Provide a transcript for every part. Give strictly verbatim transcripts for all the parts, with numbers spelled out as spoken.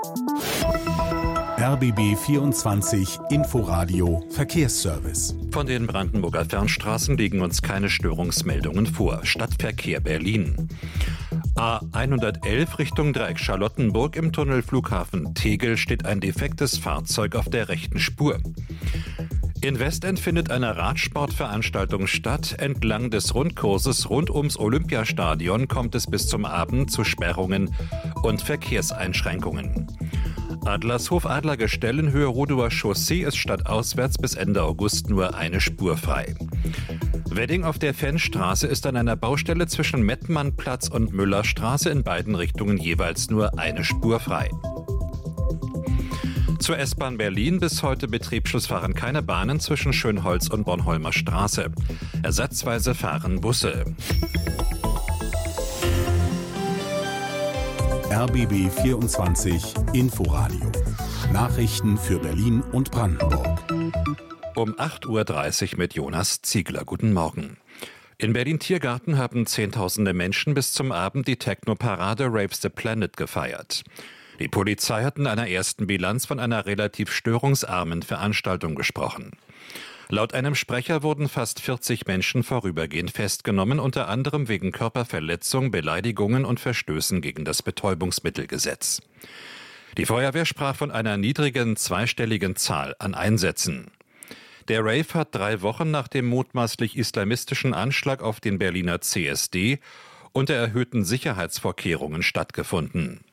R B B vierundzwanzig Inforadio Verkehrsservice. Von den Brandenburger Fernstraßen liegen uns keine Störungsmeldungen vor. Stadtverkehr Berlin. A hundertelf Richtung Dreieck Charlottenburg im Tunnel Flughafen Tegel steht ein defektes Fahrzeug auf der rechten Spur. In Westend findet eine Radsportveranstaltung statt. Entlang des Rundkurses rund ums Olympiastadion kommt es bis zum Abend zu Sperrungen und Verkehrseinschränkungen. Adlershof Adlergestell in Höhe Rudower Chaussee ist stadtauswärts bis Ende August nur eine Spur frei. Wedding auf der Fennstraße ist an einer Baustelle zwischen Mettmannplatz und Müllerstraße in beiden Richtungen jeweils nur eine Spur frei. Zur S-Bahn Berlin bis heute Betriebsschluss fahren keine Bahnen zwischen Schönholz und Bornholmer Straße. Ersatzweise fahren Busse. R B B vierundzwanzig Inforadio. Nachrichten für Berlin und Brandenburg. Um acht Uhr dreißig mit Jonas Ziegler. Guten Morgen. In Berlin-Tiergarten haben Zehntausende Menschen bis zum Abend die Techno-Parade Rave the Planet gefeiert. Die Polizei hat in einer ersten Bilanz von einer relativ störungsarmen Veranstaltung gesprochen. Laut einem Sprecher wurden fast vierzig Menschen vorübergehend festgenommen, unter anderem wegen Körperverletzung, Beleidigungen und Verstößen gegen das Betäubungsmittelgesetz. Die Feuerwehr sprach von einer niedrigen zweistelligen Zahl an Einsätzen. Der Rave hat drei Wochen nach dem mutmaßlich islamistischen Anschlag auf den Berliner C S D unter erhöhten Sicherheitsvorkehrungen stattgefunden.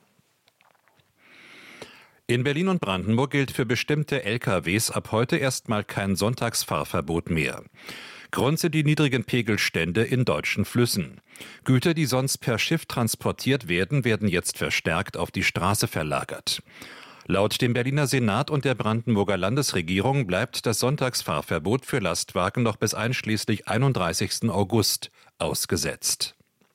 In Berlin und Brandenburg gilt für bestimmte L K Ws ab heute erstmal kein Sonntagsfahrverbot mehr. Grund sind die niedrigen Pegelstände in deutschen Flüssen. Güter, die sonst per Schiff transportiert werden, werden jetzt verstärkt auf die Straße verlagert. Laut dem Berliner Senat und der Brandenburger Landesregierung bleibt das Sonntagsfahrverbot für Lastwagen noch bis einschließlich einunddreißigsten August ausgesetzt.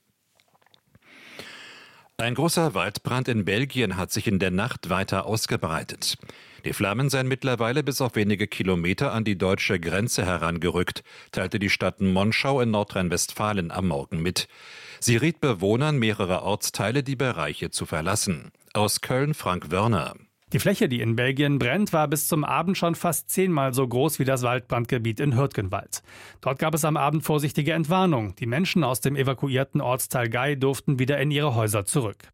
Ein großer Waldbrand in Belgien hat sich in der Nacht weiter ausgebreitet. Die Flammen seien mittlerweile bis auf wenige Kilometer an die deutsche Grenze herangerückt, teilte die Stadt Monschau in Nordrhein-Westfalen am Morgen mit. Sie riet Bewohnern mehrerer Ortsteile, die Bereiche zu verlassen. Aus Köln Frank Wörner. Die Fläche, die in Belgien brennt, war bis zum Abend schon fast zehnmal so groß wie das Waldbrandgebiet in Hürtgenwald. Dort gab es am Abend vorsichtige Entwarnung. Die Menschen aus dem evakuierten Ortsteil Gay durften wieder in ihre Häuser zurück.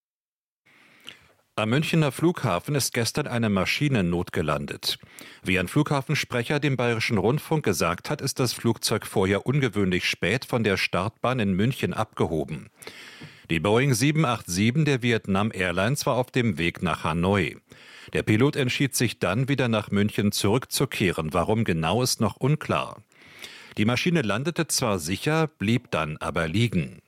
Am Münchener Flughafen ist gestern eine Maschine notgelandet. Wie ein Flughafensprecher dem Bayerischen Rundfunk gesagt hat, ist das Flugzeug vorher ungewöhnlich spät von der Startbahn in München abgehoben. Die Boeing sieben acht sieben der Vietnam Airlines war auf dem Weg nach Hanoi. Der Pilot entschied sich dann, wieder nach München zurückzukehren. Warum genau, ist noch unklar. Die Maschine landete zwar sicher, blieb dann aber liegen.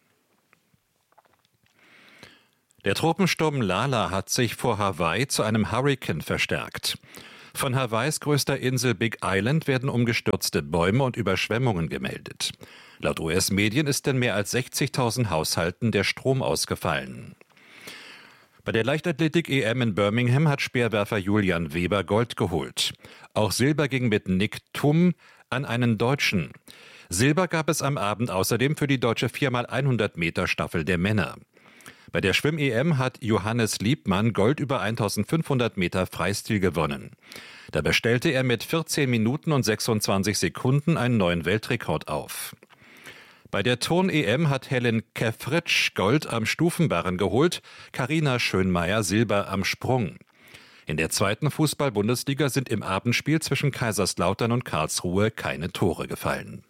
Der Tropensturm Lala hat sich vor Hawaii zu einem Hurrikan verstärkt. Von Hawaiis größter Insel Big Island werden umgestürzte Bäume und Überschwemmungen gemeldet. Laut U S-Medien ist in mehr als sechzigtausend Haushalten der Strom ausgefallen. Bei der Leichtathletik-E M in Birmingham hat Speerwerfer Julian Weber Gold geholt. Auch Silber ging mit Nick Thum an einen Deutschen. Silber gab es am Abend außerdem für die deutsche vier mal hundert Meter Staffel der Männer. Bei der Schwimm-E M hat Johannes Liebmann Gold über eintausendfünfhundert Meter Freistil gewonnen. Dabei stellte er mit vierzehn Minuten und sechsundzwanzig Sekunden einen neuen Weltrekord auf. Bei der Turn-E M hat Helen Kefritsch Gold am Stufenbarren geholt, Carina Schönmeier Silber am Sprung. In der zweiten Fußball-Bundesliga sind im Abendspiel zwischen Kaiserslautern und Karlsruhe keine Tore gefallen.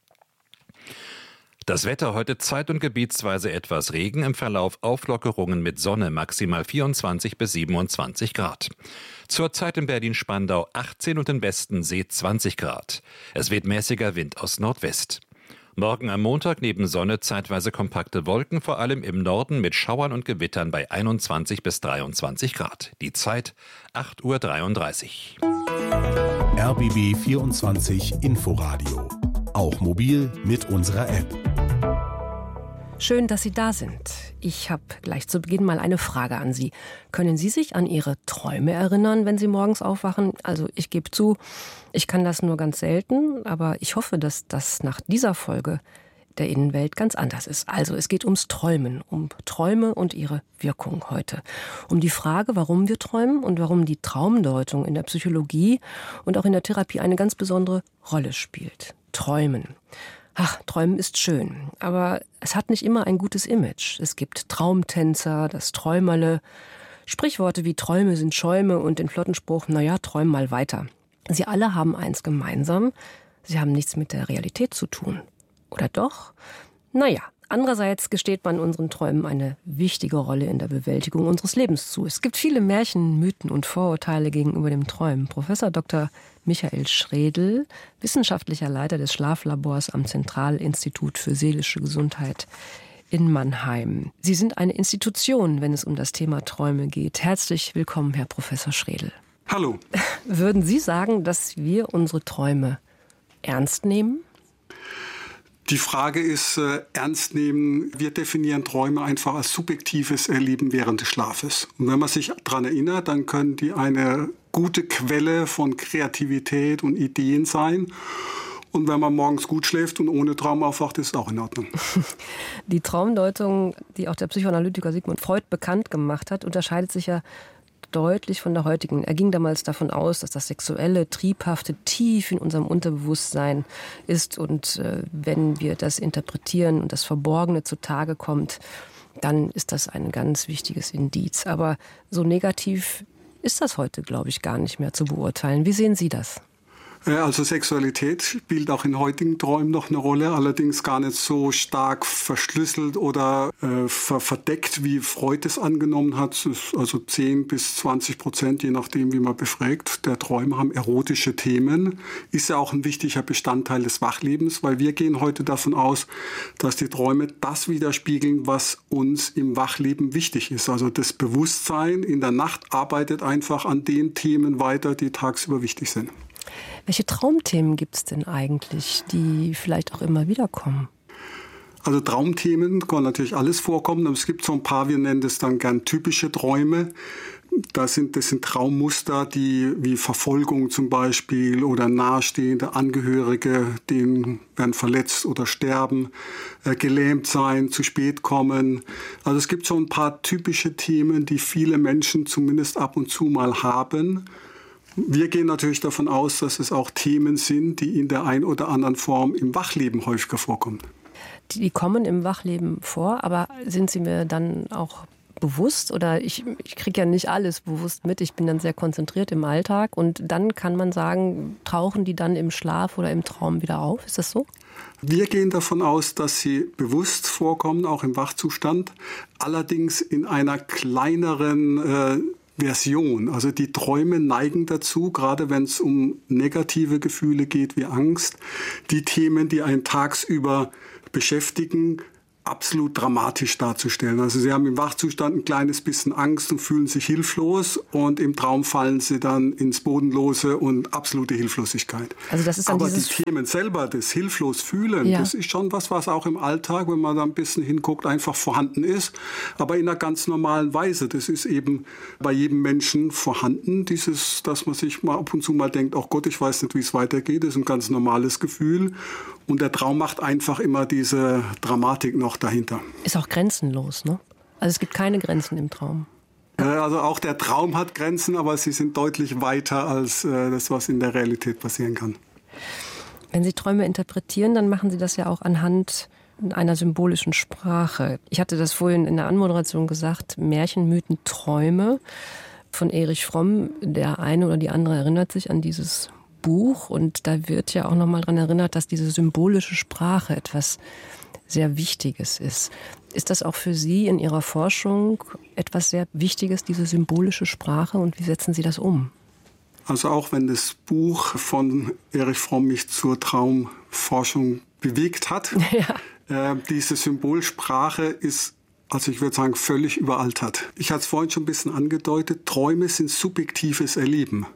Das Wetter heute zeit- und gebietsweise etwas Regen, im Verlauf Auflockerungen mit Sonne, maximal vierundzwanzig bis siebenundzwanzig Grad. Zurzeit in Berlin-Spandau achtzehn und in Westensee zwanzig Grad. Es weht mäßiger Wind aus Nordwest. Morgen am Montag neben Sonne zeitweise kompakte Wolken, vor allem im Norden mit Schauern und Gewittern bei einundzwanzig bis dreiundzwanzig Grad. Die Zeit acht Uhr dreiunddreißig. R B B vierundzwanzig Inforadio. Auch mobil mit unserer App. Schön, dass Sie da sind. Ich habe gleich zu Beginn mal eine Frage an Sie. Können Sie sich an Ihre Träume erinnern, wenn Sie morgens aufwachen? Also ich gebe zu, ich kann das nur ganz selten, aber ich hoffe, dass das nach dieser Folge der Innenwelt ganz anders ist. Also es geht ums Träumen, um Träume und ihre Wirkung heute. Um die Frage, warum wir träumen und warum die Traumdeutung in der Psychologie und auch in der Therapie eine ganz besondere Rolle spielt. Träumen. Ach, Träumen ist schön, aber es hat nicht immer ein gutes Image. Es gibt Traumtänzer, das Träumerle, Sprichworte wie Träume sind Schäume und den Flottenspruch, naja, träum mal weiter. Sie alle haben eins gemeinsam, sie haben nichts mit der Realität zu tun. Oder doch? Naja, andererseits gesteht man unseren Träumen eine wichtige Rolle in der Bewältigung unseres Lebens zu. Es gibt viele Märchen, Mythen und Vorurteile gegenüber dem Träumen. Professor Doktor Michael Schredl, wissenschaftlicher Leiter des Schlaflabors am Zentralinstitut für seelische Gesundheit in Mannheim. Sie sind eine Institution, wenn es um das Thema Träume geht. Herzlich willkommen, Herr Professor Schredl. Hallo. Würden Sie sagen, dass wir unsere Träume ernst nehmen? Die Frage ist, äh, ernst nehmen. Wir definieren Träume einfach als subjektives Erleben während des Schlafes. Und wenn man sich daran erinnert, dann können die eine gute Quelle von Kreativität und Ideen sein. Und wenn man morgens gut schläft und ohne Traum aufwacht, ist es auch in Ordnung. Die Traumdeutung, die auch der Psychoanalytiker Sigmund Freud bekannt gemacht hat, unterscheidet sich ja deutlich von der heutigen. Er ging damals davon aus, dass das Sexuelle, Triebhafte tief in unserem Unterbewusstsein ist. Und äh, wenn wir das interpretieren und das Verborgene zutage kommt, dann ist das ein ganz wichtiges Indiz. Aber so negativ ist das heute, glaube ich, gar nicht mehr zu beurteilen. Wie sehen Sie das? Also Sexualität spielt auch in heutigen Träumen noch eine Rolle, allerdings gar nicht so stark verschlüsselt oder äh, verdeckt, wie Freud es angenommen hat. Also zehn bis zwanzig Prozent, je nachdem, wie man befragt, der Träume haben erotische Themen. Ist ja auch ein wichtiger Bestandteil des Wachlebens, weil wir gehen heute davon aus, dass die Träume das widerspiegeln, was uns im Wachleben wichtig ist. Also das Bewusstsein in der Nacht arbeitet einfach an den Themen weiter, die tagsüber wichtig sind. Welche Traumthemen gibt es denn eigentlich, die vielleicht auch immer wieder kommen? Also Traumthemen kann natürlich alles vorkommen, aber es gibt so ein paar, wir nennen das dann gern typische Träume. Das sind, das sind Traummuster, die wie Verfolgung zum Beispiel oder nahestehende Angehörige, denen werden verletzt oder sterben, äh, gelähmt sein, zu spät kommen. Also es gibt so ein paar typische Themen, die viele Menschen zumindest ab und zu mal haben. Wir gehen natürlich davon aus, dass es auch Themen sind, die in der einen oder anderen Form im Wachleben häufiger vorkommen. Die kommen im Wachleben vor, aber sind sie mir dann auch bewusst? Oder ich, ich kriege ja nicht alles bewusst mit, ich bin dann sehr konzentriert im Alltag und dann kann man sagen, tauchen die dann im Schlaf oder im Traum wieder auf? Ist das so? Wir gehen davon aus, dass sie bewusst vorkommen, auch im Wachzustand, allerdings in einer kleineren äh, Version. Also die Träume neigen dazu, gerade wenn es um negative Gefühle geht wie Angst, die Themen, die einen tagsüber beschäftigen, absolut dramatisch darzustellen. Also sie haben im Wachzustand ein kleines bisschen Angst und fühlen sich hilflos und im Traum fallen sie dann ins Bodenlose und absolute Hilflosigkeit. Also das ist dann Aber dieses die Themen selber, das hilflos fühlen, ja. Das ist schon was, was auch im Alltag, wenn man da ein bisschen hinguckt, einfach vorhanden ist, aber in einer ganz normalen Weise. Das ist eben bei jedem Menschen vorhanden, dieses, dass man sich mal ab und zu mal denkt, oh Gott, ich weiß nicht, wie es weitergeht, das ist ein ganz normales Gefühl. Und der Traum macht einfach immer diese Dramatik noch dahinter. Ist auch grenzenlos, ne? Also es gibt keine Grenzen im Traum. Also auch der Traum hat Grenzen, aber sie sind deutlich weiter als äh, das, was in der Realität passieren kann. Wenn Sie Träume interpretieren, dann machen Sie das ja auch anhand einer symbolischen Sprache. Ich hatte das vorhin in der Anmoderation gesagt, Märchen, Mythen, Träume von Erich Fromm. Der eine oder die andere erinnert sich an dieses Buch und da wird ja auch nochmal daran erinnert, dass diese symbolische Sprache etwas sehr Wichtiges ist. Ist das auch für Sie in Ihrer Forschung etwas sehr Wichtiges, diese symbolische Sprache, und wie setzen Sie das um? Also auch wenn das Buch von Erich Fromm mich zur Traumforschung bewegt hat, ja. äh, diese Symbolsprache ist, also ich würde sagen, völlig überaltert. Ich hatte es vorhin schon ein bisschen angedeutet, Träume sind subjektives Erleben.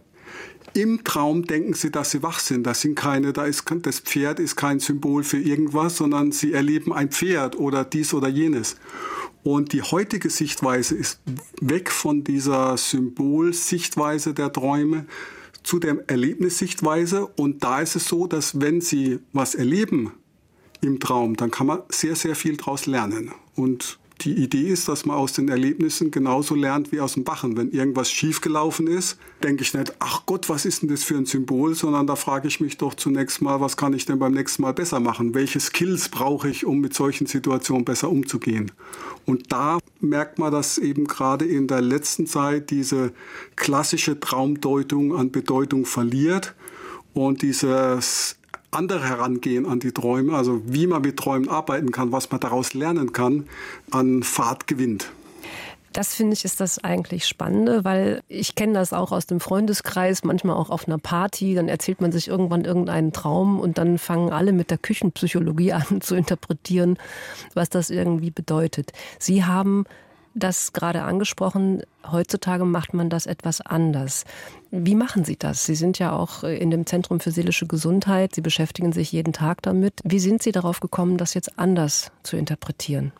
Im Traum denken sie, dass sie wach sind. Das sind keine, da ist, das Pferd ist kein Symbol für irgendwas, sondern sie erleben ein Pferd oder dies oder jenes. Und die heutige Sichtweise ist weg von dieser Symbolsichtweise der Träume zu der Erlebnissichtweise. Und da ist es so, dass wenn Sie was erleben, im Traum, dann kann man sehr, sehr viel daraus lernen. Und die Idee ist, dass man aus den Erlebnissen genauso lernt wie aus dem Wachen. Wenn irgendwas schiefgelaufen ist, denke ich nicht, ach Gott, was ist denn das für ein Symbol, sondern da frage ich mich doch zunächst mal, was kann ich denn beim nächsten Mal besser machen? Welche Skills brauche ich, um mit solchen Situationen besser umzugehen? Und da merkt man, dass eben gerade in der letzten Zeit diese klassische Traumdeutung an Bedeutung verliert und dieses andere Herangehen an die Träume, also wie man mit Träumen arbeiten kann, was man daraus lernen kann, an Fahrt gewinnt. Das finde ich ist das eigentlich Spannende, weil ich kenne das auch aus dem Freundeskreis, manchmal auch auf einer Party, dann erzählt man sich irgendwann irgendeinen Traum und dann fangen alle mit der Küchenpsychologie an zu interpretieren, was das irgendwie bedeutet. Sie haben das gerade angesprochen, heutzutage macht man das etwas anders. Wie machen Sie das? Sie sind ja auch in dem Zentrum für seelische Gesundheit, Sie beschäftigen sich jeden Tag damit. Wie sind Sie darauf gekommen, das jetzt anders zu interpretieren?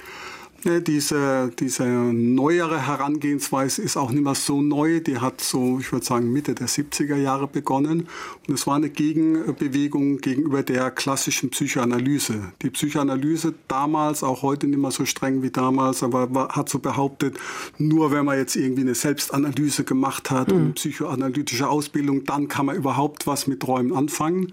Diese, diese neuere Herangehensweise ist auch nicht mehr so neu. Die hat so, ich würde sagen, Mitte der siebziger Jahre begonnen. Und es war eine Gegenbewegung gegenüber der klassischen Psychoanalyse. Die Psychoanalyse damals, auch heute nicht mehr so streng wie damals, aber war, hat so behauptet, nur wenn man jetzt irgendwie eine Selbstanalyse gemacht hat mhm. und eine psychoanalytische Ausbildung, dann kann man überhaupt was mit Träumen anfangen.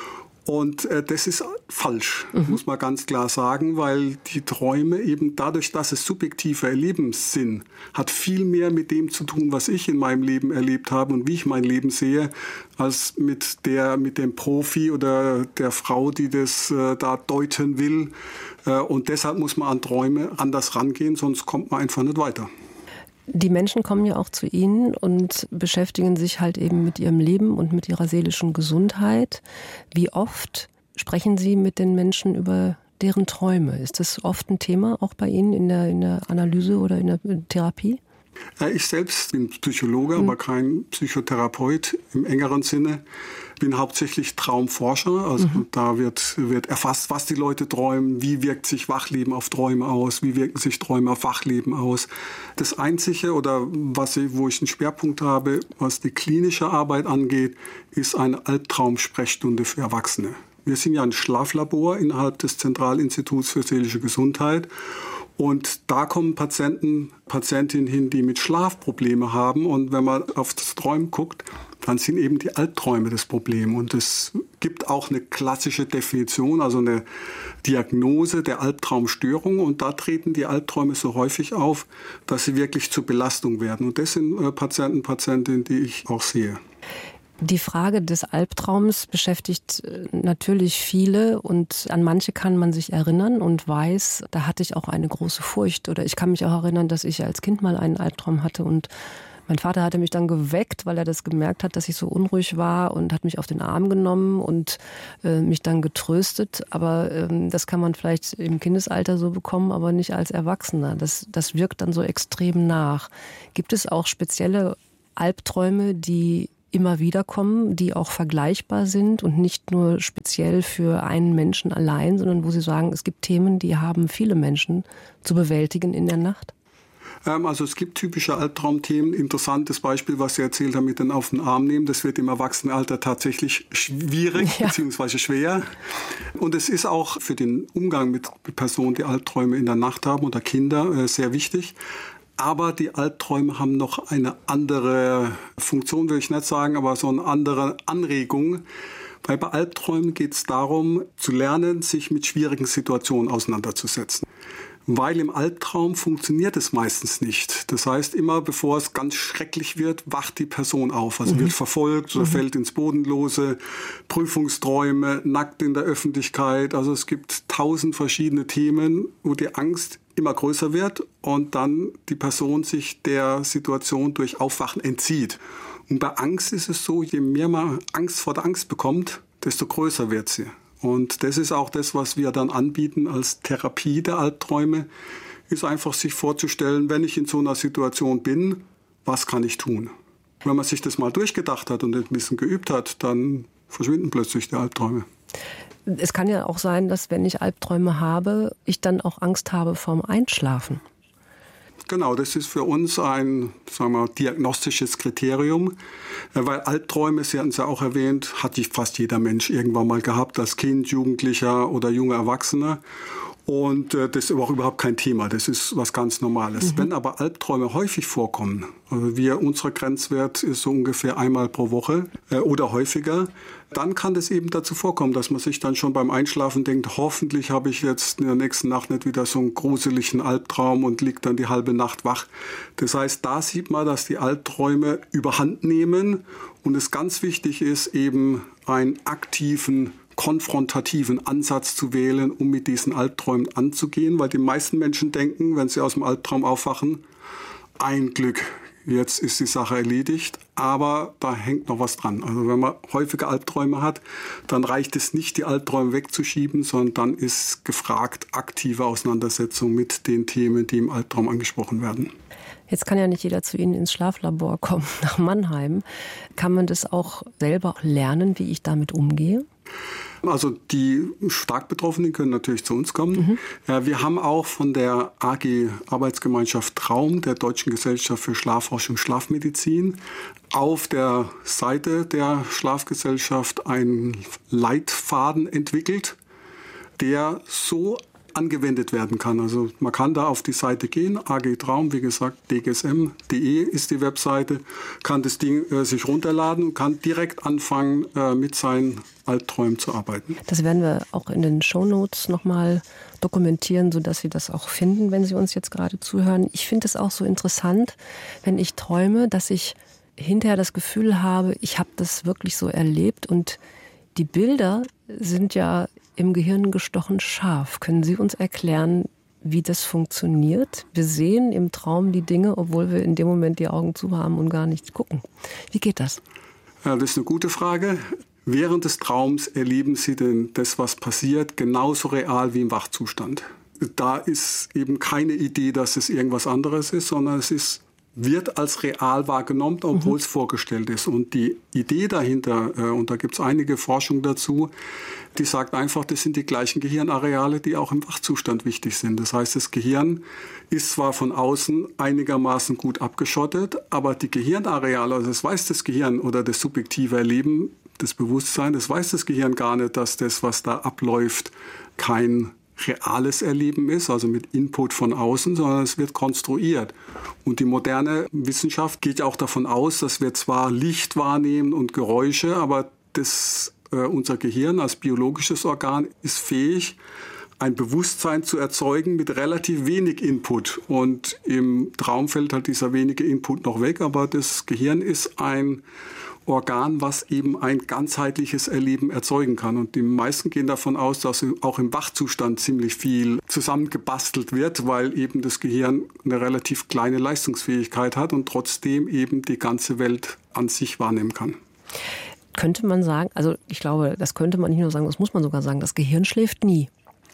Und äh, das ist falsch, mhm. muss man ganz klar sagen, weil die Träume eben dadurch, dass es subjektive Erleben sind, hat viel mehr mit dem zu tun, was ich in meinem Leben erlebt habe und wie ich mein Leben sehe, als mit der, mit dem Profi oder der Frau, die das äh, da deuten will. Äh, und deshalb muss man an Träume anders rangehen, sonst kommt man einfach nicht weiter. Die Menschen kommen ja auch zu Ihnen und beschäftigen sich halt eben mit ihrem Leben und mit ihrer seelischen Gesundheit. Wie oft sprechen Sie mit den Menschen über deren Träume? Ist das oft ein Thema, auch bei Ihnen in der, in der Analyse oder in der Therapie? Ich selbst bin Psychologe, mhm. aber kein Psychotherapeut im engeren Sinne. Ich bin hauptsächlich Traumforscher. Also mhm. da wird, wird erfasst, was die Leute träumen, wie wirkt sich Wachleben auf Träume aus, wie wirken sich Träume auf Wachleben aus. Das Einzige, oder was ich, wo ich einen Schwerpunkt habe, was die klinische Arbeit angeht, ist eine Albtraumsprechstunde für Erwachsene. Wir sind ja ein Schlaflabor innerhalb des Zentralinstituts für seelische Gesundheit. Und da kommen Patienten, Patientinnen hin, die mit Schlafprobleme haben. Und wenn man auf das Träumen guckt, dann sind eben die Albträume das Problem. Und es gibt auch eine klassische Definition, also eine Diagnose der Albtraumstörung. Und da treten die Albträume so häufig auf, dass sie wirklich zur Belastung werden. Und das sind äh, Patienten, Patientinnen, die ich auch sehe. Die Frage des Albtraums beschäftigt natürlich viele und an manche kann man sich erinnern und weiß, da hatte ich auch eine große Furcht. Oder ich kann mich auch erinnern, dass ich als Kind mal einen Albtraum hatte und mein Vater hatte mich dann geweckt, weil er das gemerkt hat, dass ich so unruhig war und hat mich auf den Arm genommen und äh, mich dann getröstet. Aber ähm, das kann man vielleicht im Kindesalter so bekommen, aber nicht als Erwachsener. Das, das wirkt dann so extrem nach. Gibt es auch spezielle Albträume, die immer wieder kommen, die auch vergleichbar sind und nicht nur speziell für einen Menschen allein, sondern wo Sie sagen, es gibt Themen, die haben viele Menschen zu bewältigen in der Nacht? Also es gibt typische Albtraumthemen. Interessantes Beispiel, was Sie erzählt haben mit den auf den Arm nehmen. Das wird im Erwachsenenalter tatsächlich schwierig ja. bzw. schwer. Und es ist auch für den Umgang mit Personen, die Albträume in der Nacht haben oder Kinder, sehr wichtig. Aber die Albträume haben noch eine andere Funktion, will ich nicht sagen, aber so eine andere Anregung. Weil bei Albträumen geht es darum, zu lernen, sich mit schwierigen Situationen auseinanderzusetzen. Weil im Albtraum funktioniert es meistens nicht. Das heißt, immer bevor es ganz schrecklich wird, wacht die Person auf. Also mhm. wird verfolgt oder mhm. fällt ins Bodenlose, Prüfungsträume, nackt in der Öffentlichkeit. Also es gibt tausend verschiedene Themen, wo die Angst immer größer wird und dann die Person sich der Situation durch Aufwachen entzieht. Und bei Angst ist es so, je mehr man Angst vor der Angst bekommt, desto größer wird sie. Und das ist auch das, was wir dann anbieten als Therapie der Albträume, ist einfach sich vorzustellen, wenn ich in so einer Situation bin, was kann ich tun? Wenn man sich das mal durchgedacht hat und ein bisschen geübt hat, dann verschwinden plötzlich die Albträume. Es kann ja auch sein, dass wenn ich Albträume habe, ich dann auch Angst habe vorm Einschlafen. Genau, das ist für uns ein, sagen wir mal, diagnostisches Kriterium, weil Albträume, Sie hatten es ja auch erwähnt, hat fast jeder Mensch irgendwann mal gehabt, als Kind, Jugendlicher oder junger Erwachsener. Und äh, das ist auch überhaupt kein Thema, das ist was ganz Normales. Mhm. Wenn aber Albträume häufig vorkommen, also wir, unser Grenzwert ist so ungefähr einmal pro Woche äh, oder häufiger, dann kann es eben dazu vorkommen, dass man sich dann schon beim Einschlafen denkt, hoffentlich habe ich jetzt in der nächsten Nacht nicht wieder so einen gruseligen Albtraum und liegt dann die halbe Nacht wach. Das heißt, da sieht man, dass die Albträume überhand nehmen und es ganz wichtig ist, eben einen aktiven konfrontativen Ansatz zu wählen, um mit diesen Albträumen anzugehen, weil die meisten Menschen denken, wenn sie aus dem Albtraum aufwachen, ein Glück, jetzt ist die Sache erledigt, aber da hängt noch was dran. Also wenn man häufige Albträume hat, dann reicht es nicht, die Albträume wegzuschieben, sondern dann ist gefragt aktive Auseinandersetzung mit den Themen, die im Albtraum angesprochen werden. Jetzt kann ja nicht jeder zu Ihnen ins Schlaflabor kommen, nach Mannheim. Kann man das auch selber lernen, wie ich damit umgehe? Also die stark Betroffenen können natürlich zu uns kommen. Mhm. Ja, wir haben auch von der A G Arbeitsgemeinschaft Traum, der Deutschen Gesellschaft für Schlafforschung und Schlafmedizin, auf der Seite der Schlafgesellschaft einen Leitfaden entwickelt, der so angewendet werden kann. Also man kann da auf die Seite gehen, A G Traum, wie gesagt, d g s m punkt d e ist die Webseite, kann das Ding äh, sich runterladen und kann direkt anfangen, äh, mit seinen Albträumen zu arbeiten. Das werden wir auch in den Shownotes nochmal dokumentieren, sodass Sie das auch finden, wenn Sie uns jetzt gerade zuhören. Ich finde es auch so interessant, wenn ich träume, dass ich hinterher das Gefühl habe, ich habe das wirklich so erlebt und die Bilder sind ja im Gehirn gestochen scharf. Können Sie uns erklären, wie das funktioniert? Wir sehen im Traum die Dinge, obwohl wir in dem Moment die Augen zu haben und gar nichts gucken. Wie geht das? Ja, das ist eine gute Frage. Während des Traums erleben Sie denn das, was passiert, genauso real wie im Wachzustand. Da ist eben keine Idee, dass es irgendwas anderes ist, sondern es ist wird als real wahrgenommen, obwohl es mhm. vorgestellt ist. Und die Idee dahinter, äh, und da gibt es einige Forschung dazu, die sagt einfach, das sind die gleichen Gehirnareale, die auch im Wachzustand wichtig sind. Das heißt, das Gehirn ist zwar von außen einigermaßen gut abgeschottet, aber die Gehirnareale, also das weiß das Gehirn oder das subjektive Erleben, das Bewusstsein, das weiß das Gehirn gar nicht, dass das, was da abläuft, kein reales Erleben ist, also mit Input von außen, sondern es wird konstruiert. Und die moderne Wissenschaft geht ja auch davon aus, dass wir zwar Licht wahrnehmen und Geräusche, aber das, äh, unser Gehirn als biologisches Organ ist fähig, ein Bewusstsein zu erzeugen mit relativ wenig Input. Und im Traum fällt halt dieser wenige Input noch weg, aber das Gehirn ist ein Organ, was eben ein ganzheitliches Erleben erzeugen kann. Und die meisten gehen davon aus, dass auch im Wachzustand ziemlich viel zusammengebastelt wird, weil eben das Gehirn eine relativ kleine Leistungsfähigkeit hat und trotzdem eben die ganze Welt an sich wahrnehmen kann. Könnte man sagen, also ich glaube, das könnte man nicht nur sagen, das muss man sogar sagen, das Gehirn schläft nie.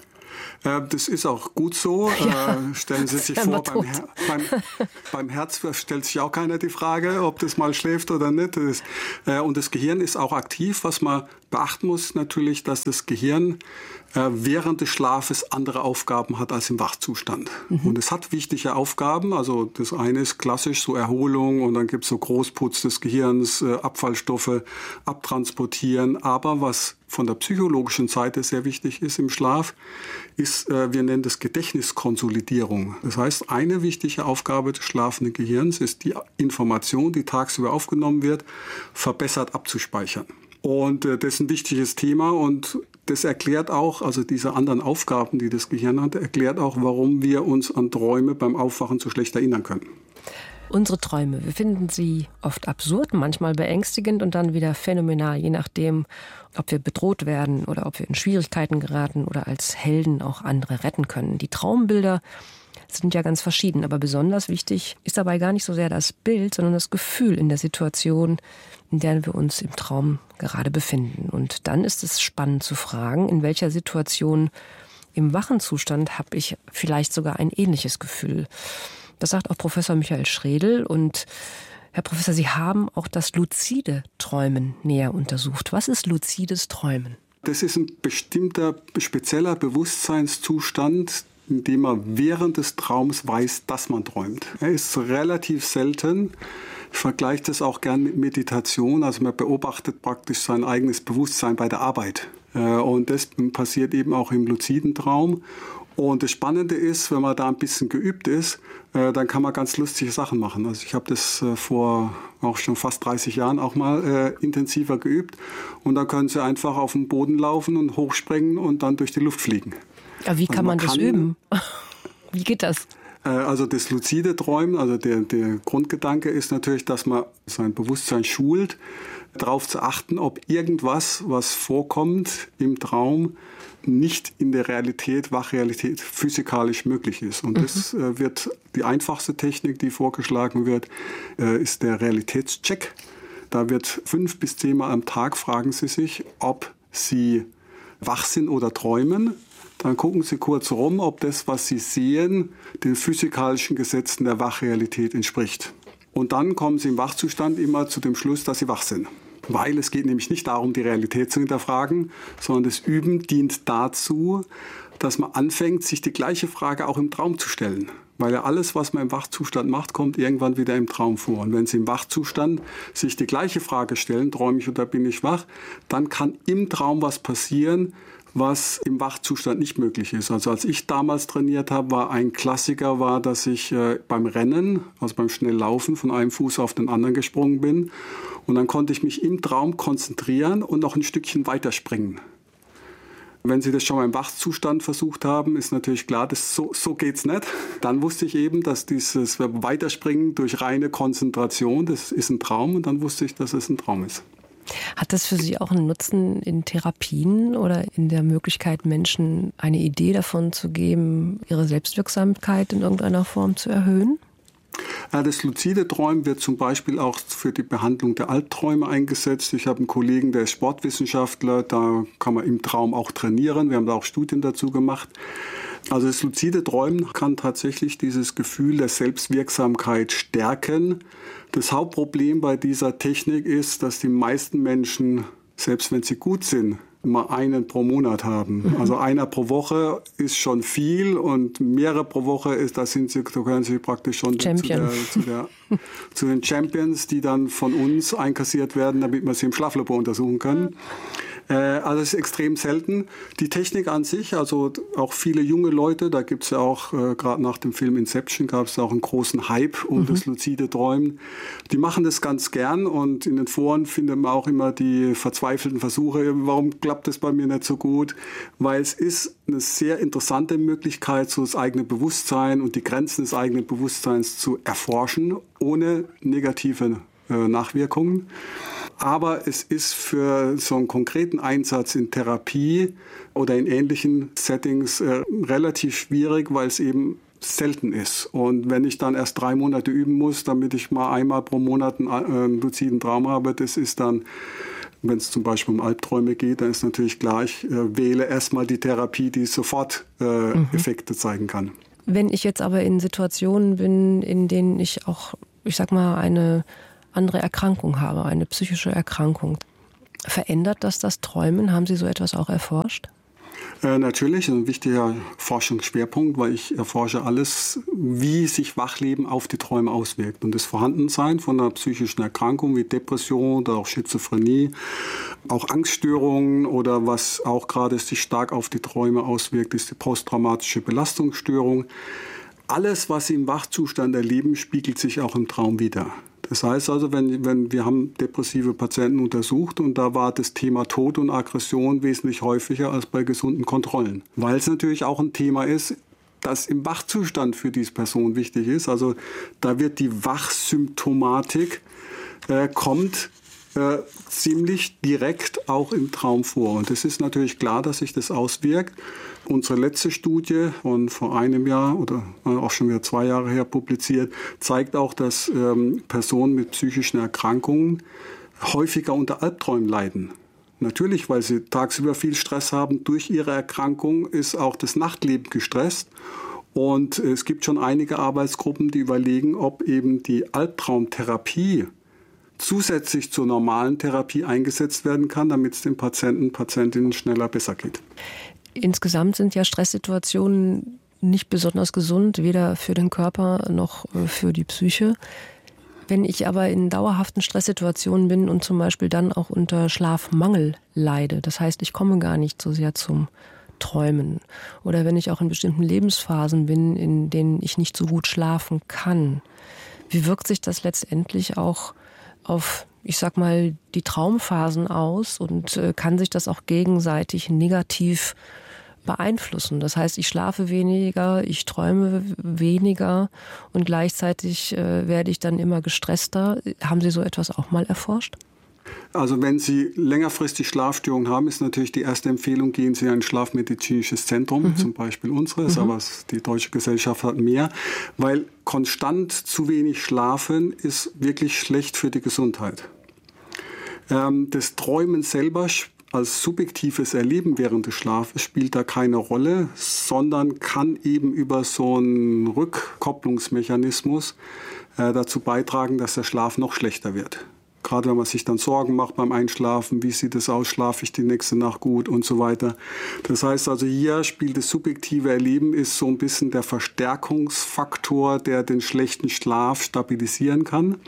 Das ist auch gut so. Ja, stellen Sie sich vor, beim, Her- beim, beim Herz stellt sich auch keiner die Frage, ob das mal schläft oder nicht. Das, äh, und das Gehirn ist auch aktiv. Was man beachten muss natürlich, dass das Gehirn äh, während des Schlafes andere Aufgaben hat als im Wachzustand. Mhm. Und es hat wichtige Aufgaben. Also das eine ist klassisch so Erholung und dann gibt es so Großputz des Gehirns, äh, Abfallstoffe abtransportieren. Aber was von der psychologischen Seite sehr wichtig ist im Schlaf, ist, äh, wir nennen das Gedächtniskonsolidierung. Das heißt, eine wichtige Aufgabe des schlafenden Gehirns ist, die Information, die tagsüber aufgenommen wird, verbessert abzuspeichern. Und äh, das ist ein wichtiges Thema und das erklärt auch, also diese anderen Aufgaben, die das Gehirn hat, erklärt auch, warum wir uns an Träume beim Aufwachen so schlecht erinnern können. Unsere Träume, wir finden sie oft absurd, manchmal beängstigend und dann wieder phänomenal, je nachdem, ob wir bedroht werden oder ob wir in Schwierigkeiten geraten oder als Helden auch andere retten können. Die Traumbilder sind ja ganz verschieden, aber besonders wichtig ist dabei gar nicht so sehr das Bild, sondern das Gefühl in der Situation, in der wir uns im Traum gerade befinden. Und dann ist es spannend zu fragen, in welcher Situation im wachen Zustand habe ich vielleicht sogar ein ähnliches Gefühl. Das sagt auch Professor Michael Schredl. Und Herr Professor, Sie haben auch das luzide Träumen näher untersucht. Was ist luzides Träumen? Das ist ein bestimmter, spezieller Bewusstseinszustand, indem man während des Traums weiß, dass man träumt. Er ist relativ selten. Ich vergleiche das auch gern mit Meditation. Also man beobachtet praktisch sein eigenes Bewusstsein bei der Arbeit. Und das passiert eben auch im luziden Traum. Und das Spannende ist, wenn man da ein bisschen geübt ist, dann kann man ganz lustige Sachen machen. Also ich habe das vor auch schon fast dreißig Jahren auch mal äh, intensiver geübt. Und dann können Sie einfach auf den Boden laufen und hochspringen und dann durch die Luft fliegen. Aber wie kann also man, man das kann, üben? Wie geht das? Also das luzide Träumen, also der, der Grundgedanke ist natürlich, dass man sein Bewusstsein schult, darauf zu achten, ob irgendwas, was vorkommt im Traum, nicht in der Realität, Wachrealität, physikalisch möglich ist. Und mhm. das äh, wird die einfachste Technik, die vorgeschlagen wird, äh, ist der Realitätscheck. Da wird fünf bis zehnmal am Tag fragen Sie sich, ob Sie wach sind oder träumen. Dann gucken Sie kurz rum, ob das, was Sie sehen, den physikalischen Gesetzen der Wachrealität entspricht. Und dann kommen Sie im Wachzustand immer zu dem Schluss, dass Sie wach sind. Weil es geht nämlich nicht darum, die Realität zu hinterfragen, sondern das Üben dient dazu, dass man anfängt, sich die gleiche Frage auch im Traum zu stellen. Weil ja alles, was man im Wachzustand macht, kommt irgendwann wieder im Traum vor. Und wenn Sie im Wachzustand sich die gleiche Frage stellen, träume ich oder bin ich wach, dann kann im Traum was passieren, was im Wachzustand nicht möglich ist. Also als ich damals trainiert habe, war ein Klassiker, war, dass ich äh, beim Rennen, also beim Schnelllaufen, von einem Fuß auf den anderen gesprungen bin. Und dann konnte ich mich im Traum konzentrieren und noch ein Stückchen weiterspringen. Wenn Sie das schon mal im Wachzustand versucht haben, ist natürlich klar, dass so, so geht's nicht. Dann wusste ich eben, dass dieses Weiterspringen durch reine Konzentration, das ist ein Traum. Und dann wusste ich, dass es ein Traum ist. Hat das für Sie auch einen Nutzen in Therapien oder in der Möglichkeit, Menschen eine Idee davon zu geben, ihre Selbstwirksamkeit in irgendeiner Form zu erhöhen? Das luzide Träumen wird zum Beispiel auch für die Behandlung der Albträume eingesetzt. Ich habe einen Kollegen, der ist Sportwissenschaftler, da kann man im Traum auch trainieren. Wir haben da auch Studien dazu gemacht. Also das luzide Träumen kann tatsächlich dieses Gefühl der Selbstwirksamkeit stärken. Das Hauptproblem bei dieser Technik ist, dass die meisten Menschen, selbst wenn sie gut sind, mal einen pro Monat haben. Also einer pro Woche ist schon viel und mehrere pro Woche ist, da sind sie, da gehören sie praktisch schon zu, der, zu, der, zu den Champions, die dann von uns einkassiert werden, damit wir sie im Schlaflabor untersuchen können. Also es ist extrem selten. Die Technik an sich, also auch viele junge Leute, da gibt es ja auch, äh, gerade nach dem Film Inception gab es auch einen großen Hype um mhm. das luzide Träumen. Die machen das ganz gern und in den Foren findet man auch immer die verzweifelten Versuche, warum klappt das bei mir nicht so gut? Weil es ist eine sehr interessante Möglichkeit, so das eigene Bewusstsein und die Grenzen des eigenen Bewusstseins zu erforschen, ohne negative äh, Nachwirkungen. Aber es ist für so einen konkreten Einsatz in Therapie oder in ähnlichen Settings äh, relativ schwierig, weil es eben selten ist. Und wenn ich dann erst drei Monate üben muss, damit ich mal einmal pro Monat einen, äh, einen luziden Traum habe, das ist dann, wenn es zum Beispiel um Albträume geht, dann ist natürlich klar, ich äh, wähle erstmal die Therapie, die sofort äh, mhm. Effekte zeigen kann. Wenn ich jetzt aber in Situationen bin, in denen ich auch, ich sag mal, eine andere Erkrankung habe, eine psychische Erkrankung. Verändert das das Träumen? Haben Sie so etwas auch erforscht? Äh, natürlich, ein wichtiger Forschungsschwerpunkt, weil ich erforsche alles, wie sich Wachleben auf die Träume auswirkt. Und das Vorhandensein von einer psychischen Erkrankung wie Depression oder auch Schizophrenie, auch Angststörungen oder was auch gerade sich stark auf die Träume auswirkt, ist die posttraumatische Belastungsstörung. Alles, was Sie im Wachzustand erleben, spiegelt sich auch im Traum wider. Das heißt also, wenn, wenn wir haben depressive Patienten untersucht und da war das Thema Tod und Aggression wesentlich häufiger als bei gesunden Kontrollen. Weil es natürlich auch ein Thema ist, das im Wachzustand für diese Person wichtig ist. Also da wird die Wachsymptomatik äh, kommt äh, ziemlich direkt auch im Traum vor. Und es ist natürlich klar, dass sich das auswirkt. Unsere letzte Studie von vor einem Jahr oder auch schon wieder zwei Jahre her publiziert, zeigt auch, dass ähm, Personen mit psychischen Erkrankungen häufiger unter Albträumen leiden. Natürlich, weil sie tagsüber viel Stress haben. Durch ihre Erkrankung ist auch das Nachtleben gestresst. Und es gibt schon einige Arbeitsgruppen, die überlegen, ob eben die Albtraumtherapie zusätzlich zur normalen Therapie eingesetzt werden kann, damit es den Patienten, Patientinnen schneller besser geht. Insgesamt sind ja Stresssituationen nicht besonders gesund, weder für den Körper noch für die Psyche. Wenn ich aber in dauerhaften Stresssituationen bin und zum Beispiel dann auch unter Schlafmangel leide, das heißt, ich komme gar nicht so sehr zum Träumen, oder wenn ich auch in bestimmten Lebensphasen bin, in denen ich nicht so gut schlafen kann, wie wirkt sich das letztendlich auch auf, ich sag mal, die Traumphasen aus und äh, kann sich das auch gegenseitig negativ beeinflussen? Das heißt, ich schlafe weniger, ich träume weniger und gleichzeitig äh, werde ich dann immer gestresster. Haben Sie so etwas auch mal erforscht? Also wenn Sie längerfristig Schlafstörungen haben, ist natürlich die erste Empfehlung, gehen Sie in ein schlafmedizinisches Zentrum, mhm. zum Beispiel unseres, mhm. aber die Deutsche Gesellschaft hat mehr, weil konstant zu wenig schlafen ist wirklich schlecht für die Gesundheit. Ähm, das Träumen selber als subjektives Erleben während des Schlafes spielt da keine Rolle, sondern kann eben über so einen Rückkopplungsmechanismus äh, dazu beitragen, dass der Schlaf noch schlechter wird. Gerade wenn man sich dann Sorgen macht beim Einschlafen, wie sieht es aus, schlafe ich die nächste Nacht gut und so weiter. Das heißt also, hier spielt das subjektive Erleben, ist so ein bisschen der Verstärkungsfaktor, der den schlechten Schlaf stabilisieren kann.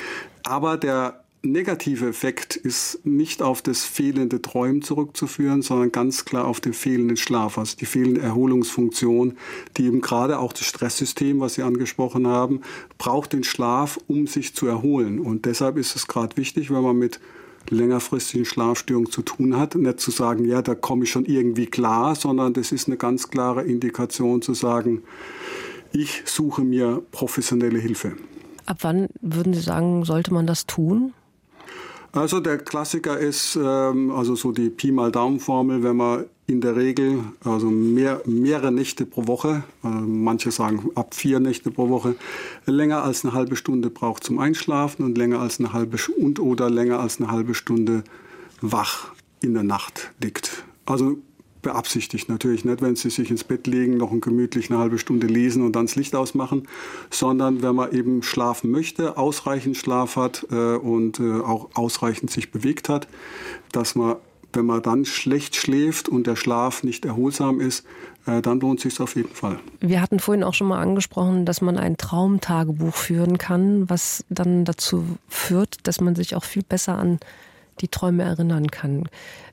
Aber der negative Effekt ist nicht auf das fehlende Träumen zurückzuführen, sondern ganz klar auf den fehlenden Schlaf, also die fehlende Erholungsfunktion, die eben gerade auch das Stresssystem, was Sie angesprochen haben, braucht den Schlaf, um sich zu erholen. Und deshalb ist es gerade wichtig, wenn man mit längerfristigen Schlafstörungen zu tun hat, nicht zu sagen, ja, da komme ich schon irgendwie klar, sondern das ist eine ganz klare Indikation zu sagen, ich suche mir professionelle Hilfe. Ab wann würden Sie sagen, sollte man das tun? Also der Klassiker ist ähm, also so die Pi mal Daumen-Formel, wenn man in der Regel also mehr, mehrere Nächte pro Woche, äh, manche sagen ab vier Nächte pro Woche, länger als eine halbe Stunde braucht zum Einschlafen und länger als eine halbe und oder länger als eine halbe Stunde wach in der Nacht liegt. Also beabsichtigt natürlich nicht, wenn Sie sich ins Bett legen, noch ein gemütlich eine halbe Stunde lesen und dann das Licht ausmachen, sondern wenn man eben schlafen möchte, ausreichend Schlaf hat äh, und äh, auch ausreichend sich bewegt hat, dass man, wenn man dann schlecht schläft und der Schlaf nicht erholsam ist, äh, dann lohnt es sich auf jeden Fall. Wir hatten vorhin auch schon mal angesprochen, dass man ein Traumtagebuch führen kann, was dann dazu führt, dass man sich auch viel besser an die Träume erinnern kann.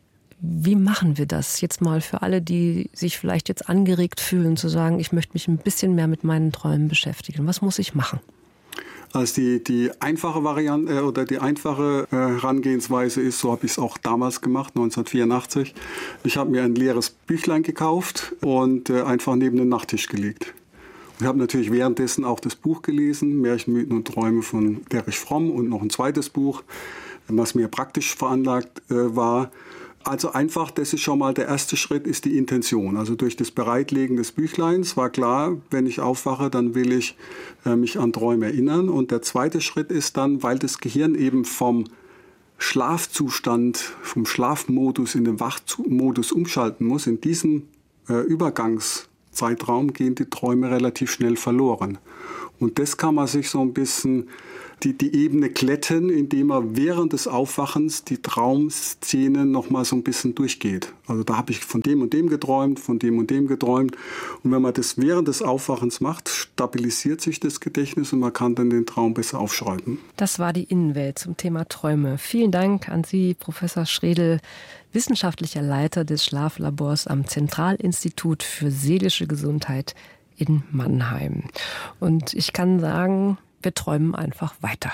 Wie machen wir das jetzt mal für alle, die sich vielleicht jetzt angeregt fühlen, zu sagen, ich möchte mich ein bisschen mehr mit meinen Träumen beschäftigen? Was muss ich machen? Also die, die einfache Variante oder die einfache äh, Herangehensweise ist, so habe ich es auch damals gemacht, neunzehnhundertvierundachtzig. Ich habe mir ein leeres Büchlein gekauft und äh, einfach neben den Nachttisch gelegt. Ich habe natürlich währenddessen auch das Buch gelesen, Märchen, Mythen und Träume von Erich Fromm und noch ein zweites Buch, was mir praktisch veranlagt äh, war. Also einfach, das ist schon mal der erste Schritt, ist die Intention. Also durch das Bereitlegen des Büchleins war klar, wenn ich aufwache, dann will ich äh, mich an Träume erinnern. Und der zweite Schritt ist dann, weil das Gehirn eben vom Schlafzustand, vom Schlafmodus in den Wachmodus umschalten muss, in diesem äh, Übergangszeitraum gehen die Träume relativ schnell verloren. Und das kann man sich so ein bisschen die, die Ebene glätten, indem man während des Aufwachens die Traumszenen noch mal so ein bisschen durchgeht. Also da habe ich von dem und dem geträumt, von dem und dem geträumt. Und wenn man das während des Aufwachens macht, stabilisiert sich das Gedächtnis und man kann dann den Traum besser aufschreiben. Das war die Innenwelt zum Thema Träume. Vielen Dank an Sie, Professor Schredl, wissenschaftlicher Leiter des Schlaflabors am Zentralinstitut für seelische Gesundheit in Mannheim. Und ich kann sagen, wir träumen einfach weiter.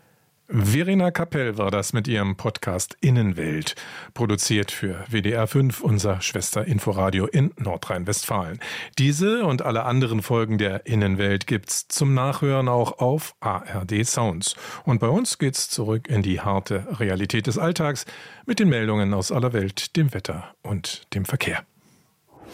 Verena Kapell war das mit ihrem Podcast Innenwelt, produziert für W D R fünf, unser Schwester-Inforadio in Nordrhein-Westfalen. Diese und alle anderen Folgen der Innenwelt gibt's zum Nachhören auch auf A R D Sounds. Und bei uns geht's zurück in die harte Realität des Alltags mit den Meldungen aus aller Welt, dem Wetter und dem Verkehr.